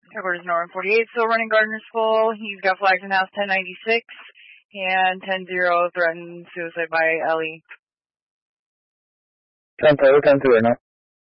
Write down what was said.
Headquarters Northern 48, still running Gardner's full. He's got flags in house 1096 and 10-0 threatened suicide by Ellie. 10-0, 10-0 now.